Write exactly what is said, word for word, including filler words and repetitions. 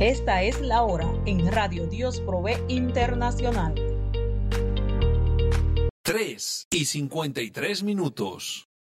Esta es la hora en Radio Dios Provee Internacional. tres y cincuenta y tres minutos.